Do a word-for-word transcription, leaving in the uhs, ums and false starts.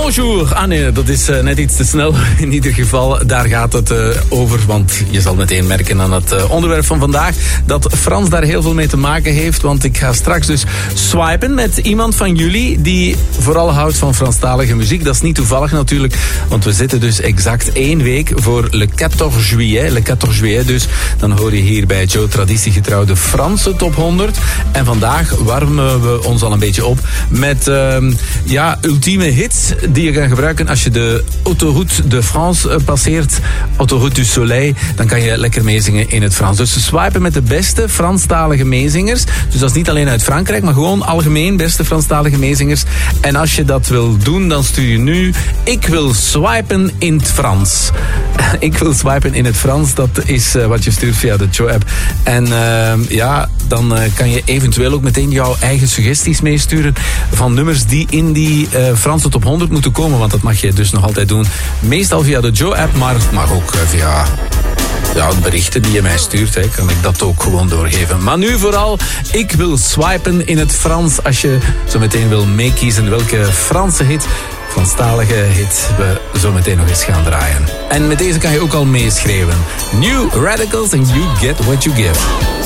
Bonjour. Ah nee, dat is uh, net iets te snel. In ieder geval, daar gaat het uh, over. Want je zal meteen merken aan het uh, onderwerp van vandaag dat Frans daar heel veel mee te maken heeft. Want ik ga straks dus swipen met iemand van jullie die vooral houdt van Franstalige muziek. Dat is niet toevallig natuurlijk, want we zitten dus exact één week voor Le quatorze juillet. Le quatorze juillet, dus dan hoor je hier bij Joe traditiegetrouw de Franse top honderd. En vandaag warmen we ons al een beetje op met uh, ja, ultieme hits die je kan gebruiken als je de Autoroute de France uh, passeert. Autoroute du Soleil. Dan kan je lekker meezingen in het Frans. Dus swipen met de beste Franstalige meezingers. Dus dat is niet alleen uit Frankrijk, maar gewoon algemeen beste Franstalige meezingers. En als je dat wil doen, dan stuur je nu ik wil swipen in het Frans. Ik wil swipen in het Frans. Dat is uh, wat je stuurt via de Joe-app. En uh, ja, dan uh, kan je eventueel ook meteen jouw eigen suggesties meesturen van nummers die in die uh, Franse top honderd moeten komen. Want dat mag je dus nog altijd doen. Meestal via de Joe-app, maar het mag ook uh, via ja, berichten die je mij stuurt. Hè, kan ik dat ook gewoon doorgeven. Maar nu vooral, ik wil swipen in het Frans. Als je zo meteen wil meekiezen welke Franse hit, Franstalige hit, we zo meteen nog eens gaan draaien. En met deze kan je ook al meeschreeuwen. New Radicals and You Get What You Give.